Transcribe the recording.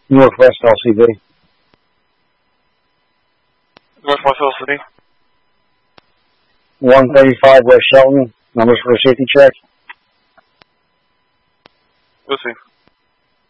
Northwest LCD. Northwest LCD. 135 West Shelton. Numbers for a safety check. We'll see.